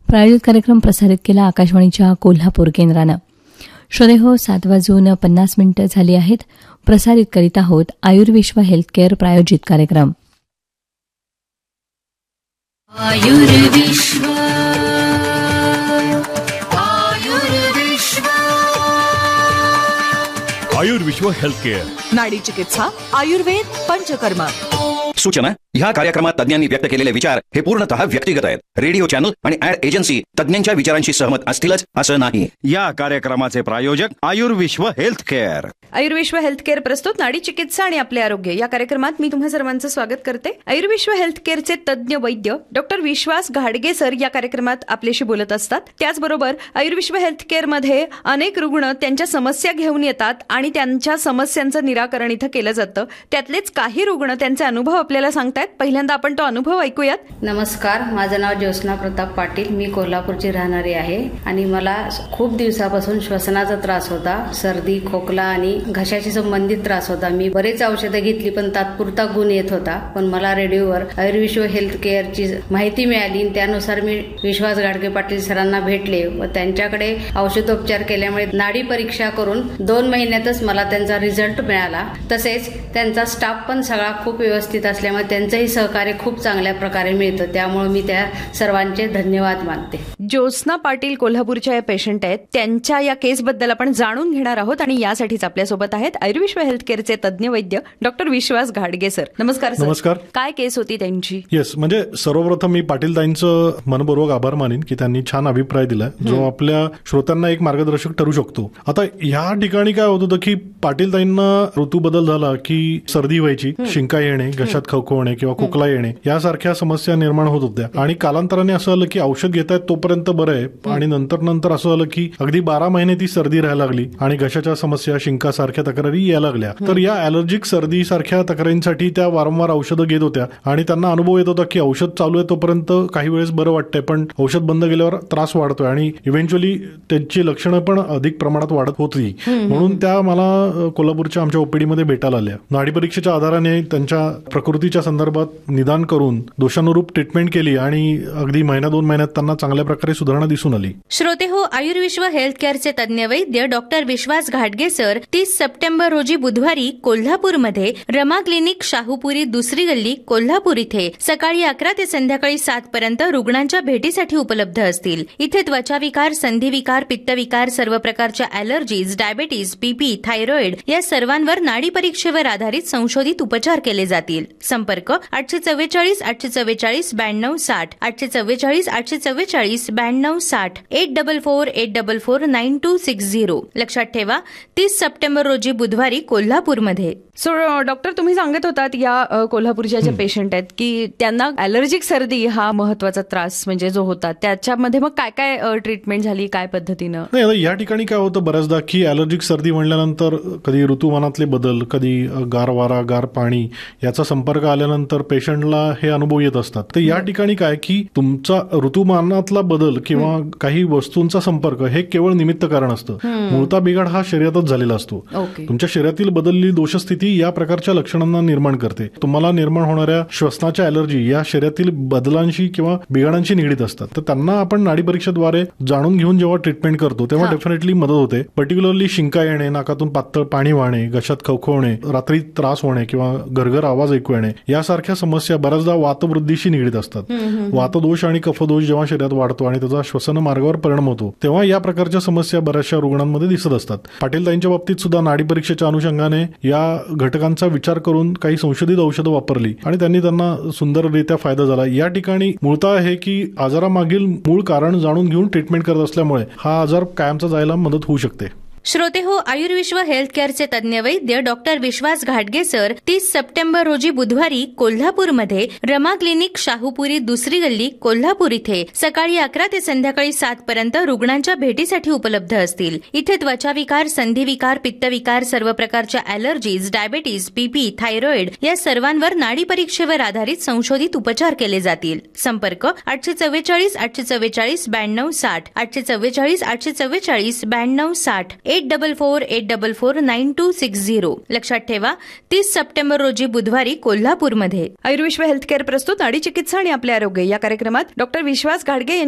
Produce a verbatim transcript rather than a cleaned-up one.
प्रायोजित कार्यक्रम प्रसारित केला आकाशवाणीच्या कोल्हापूर केंद्रानं. श्रोतेहो, सात वाजून पन्नास मिनिटं झाली आहेत. प्रसारित करीत आहोत आयुर्विश्व हेल्थकेअर प्रायोजित कार्यक्रम. आयुर्विश्व आयुर्विश्व हेल्थकेअर, नाडी चिकित्सा, आयुर्वेद, पंचकर्म. सूचना: ह्या कार्यक्रमात तज्ञांनी व्यक्त केलेले विचार हे पूर्णतः व्यक्तिगत आहेत. रेडिओ चॅनल आणि ऍड एजन्सी तज्ञांच्या विचारांशी सहमत असतीलच असं नाही. या कार्यक्रमाचे प्रायोजक आयुर्विश्व हेल्थकेअर. आयुर्विश्व हेल्थकेअर प्रस्तुत नाडी चिकित्सा आणि आपले आरोग्य या कार्यक्रमात मी तुम्हा सर्वांचं स्वागत करते. आयुर्विश्व हेल्थकेअरचे तज्ञ वैद्य डॉक्टर विश्वास घाडगे सर या कार्यक्रमात आपल्याशी बोलत असतात. त्याचबरोबर आयुर्विश्व हेल्थकेअर मध्ये अनेक रुग्ण त्यांच्या समस्या घेऊन येतात आणि त्यांच्या समस्यांचं निराकरण इथं केलं जातं. त्यातलेच काही रुग्ण त्यांचे अनुभव आपल्याला सांगतायत. पहिल्यांदा आपण तो अनुभव ऐकूयात. नमस्कार, माझं नाव ज्योत्स्ना प्रताप पाटील. मी कोल्हापूरची राहणारी आहे आणि मला खूप दिवसापासून श्वसनाचा त्रास होता. सर्दी, खोकला आणि घशाशी संबंधित त्रास होता. मी बरेच औषधं घेतली पण तात्पुरता गुण येत होता. पण मला रेडिओवर आयुर्विश्व हेल्थ केअरची माहिती मिळाली. त्यानुसार मी विश्वास घाडगे पाटील सरांना भेटले व त्यांच्याकडे औषधोपचार केल्यामुळे नाडी परीक्षा करून दोन महिन्यातच मला त्यांचा रिझल्ट मिळाला. तसेच त्यांचा स्टाफ पण सगळा खूप व्यवस्थित असल्यामुळे त्यांचंही सहकार्य खूप चांगल्या प्रकारे मिळतं. त्यामुळे मी त्या सर्वांचे धन्यवाद मानते. ज्योत्स्ना पाटील कोल्हापूरच्या या पेशंट आहेत. त्यांच्या या केसबद्दल आपण जाणून घेणार आहोत आणि यासाठीच आपल्यासोबत आहेत आयुर्विश्व हेल्थकेअरचे तज्ञ वैद्य डॉक्टर विश्वास घाडगे सर. नमस्कार सर. नमस्कार. काय केस होती त्यांची? येस, म्हणजे सर्वप्रथम मी पाटील ताईंचं मनपूर्वक आभार मानेन की त्यांनी छान अभिप्राय दिलाय जो आपल्या श्रोत्यांना एक मार्गदर्शक ठरू शकतो. आता ह्या ठिकाणी काय होत होतं की पाटील ताईंना ऋतू बदल झाला की सर्दी व्हायची, शिंका येणे, घशात खवखवणे किंवा खोकला येणे यासारख्या समस्या निर्माण होत होत्या. आणि कालांतराने असं आलं की औषध घेतायत तोपर्यंत बरं आहे आणि नंतर नंतर असं आलं की अगदी बारा महिने ती सर्दी राहायला लागली आणि घशाच्या समस्या, शिंका सारख्या तक्रारी यायला लागल्या. तर या अलर्जिक सर्दी सारख्या तक्रारींसाठी त्या वारंवार औषधं घेत होत्या आणि त्यांना अनुभव येत होता की औषध चालू आहे तोपर्यंत काही वेळेस बरं वाटतंय पण औषध बंद केल्यावर त्रास वाढतोय आणि इव्हेंच्युअली त्यांची लक्षणं पण अधिक प्रमाणात वाढत होती. म्हणून त्या मला कोल्हापूरच्या आमच्या ओपीडी मध्ये भेटायला आल्या. नाडी परीक्षेच्या आधाराने त्यांच्या प्रकृतीच्या संदर्भात निदान करून दोषानुरूप ट्रीटमेंट केली आणि अगदी महिना दोन महिन्यात त्यांना चांगल्या प्रकारे सुधारणा दिसून आली. श्रोते हो, आयुर्विश्व हेल्थकेअरचे तज्ञ वैद्य डॉक्टर विश्वास घाडगे सर तीस सप्टेंबर रोजी बुधवारी कोल्हापूरमध्ये रमा क्लिनिक, शाहूपुरी, दुसरी गल्ली, कोल्हापूर इथे सकाळी अकरा ते संध्याकाळी सात पर्यंत रुग्णांच्या भेटीसाठी उपलब्ध असतील. इथे त्वचाविकार, संधिविकार, पित्तविकार, सर्व प्रकारच्या अलर्जीज, डायबेटीज, बीपी, थायरॉइड या सर्वांवर नाडी परीक्षेवर आधारित संशोधित उपचार केले जातील. संपर्क आठशे चव्वेचाळीस आठशे चव्वेचाळीस ब्याण्णव साठ आठशे चव्वेचाळीस आठशे चव्वेचाळीस ब्याण्णव साठ eight double four eight double four nine to six zero. लक्षात ठेवा, तीस सप्टेंबर रोजी बुधवारी कोल्हापूरमध्ये. सो डॉक्टर, तुम्ही सांगत होतात या कोल्हापूरच्या ज्या पेशंट आहेत की त्यांना अलर्जिक सर्दी हा महत्वाचा त्रास म्हणजे जो होता त्याच्यामध्ये मग काय काय ट्रीटमेंट झाली, काय पद्धतीनं? नाही, या ठिकाणी काय होतं बऱ्याचदा की अलर्जिक सर्दी म्हणल्यानंतर कधी ऋतुमानातले बदल, कधी गार वारा, गार पाणी याचा संपर्क आल्यानंतर पेशंटला हे अनुभव येत असतात. तर या ठिकाणी काय की तुमचा ऋतुमानातला बदल किंवा काही वस्तूंचा संपर्क हे केवळ निमित्त कारण असतं. मूळता बिघाड हा शरीरातच झालेला असतो. तुमच्या शरीरातील बदललेली दोषस्थिती या प्रकारच्या लक्षणांना निर्माण करते. तुम्हाला निर्माण होणाऱ्या श्वसनाच्या अलर्जी या शरीरातील बदलांशी किंवा बिघाडांशी निगडीत असतात. तर त्यांना आपण नाडी परीक्षेद्वारे जाणून घेऊन जेव्हा ट्रीटमेंट करतो तेव्हा डेफिनेटली मदत होते. पर्टिक्युलरली शिंका येणे, नाकातून पातळ पाणी वाहणे, घशात खवखवणे, रात्री त्रास होणे किंवा गरगर आवाज ऐकू येणे यासारख्या समस्या बऱ्याचदा वातवृद्धीशी निगडीत असतात. वातदोष आणि कफदोष जेव्हा शरीरात वाढतो आणि त्याचा श्वसन मार्गावर परिणाम होतो तेव्हा या प्रकारच्या समस्या बऱ्याचशा रुग्णांमध्ये दिसत असतात. पाटील ताईंच्या बाबतीत सुद्धा नाडी परीक्षेच्या अनुषंगाने या घटकांचा विचार करून काही संशोधित औषधं वापरली आणि त्यांनी त्यांना सुंदररित्या फायदा झाला. या ठिकाणी मूळतः आहे की आजारामागील मूळ कारण जाणून घेऊन ट्रीटमेंट करत असल्यामुळे हा आजार कायमचा जायला मदत होऊ शकते. श्रोते हो, आयुर्विश्व हेल्थकेअरचे तज्ञ वैद्य डॉक्टर विश्वास घाडगे सर तीस सप्टेंबर रोजी बुधवारी कोल्हापूरमध्ये रमा क्लिनिक, शाहूपुरी, दुसरी गल्ली, कोल्हापूर इथे सकाळी अकरा ते संध्याकाळी सात पर्यंत रुग्णांच्या भेटीसाठी उपलब्ध असतील. इथे त्वचाविकार, संधिविकार, पित्तविकार, सर्व प्रकारच्या अलर्जीज, डायबेटीज, बीपी, थायरॉइड या सर्वांवर नाडी परीक्षेवर आधारित संशोधित उपचार केले जातील. संपर्क आठशे चव्वेचाळीस आठशे चव्वेचाळीस ब्याण्णव साठ आठशे चव्वेचाळीस आठशे चव्वेचाळीस ब्याण्णव साठ eight double four eight double four nine to six zero. लक्षात ठेवा, तीस सप्टेंबर रोजी बुधवारी कोल्हापूरमध्ये. आयुर्विश्व हेल्थकेअर प्रस्तुत नाडी चिकित्सा आणि आपले आरोग्य या कार्यक्रमात डॉक्टर विश्वास घाडगे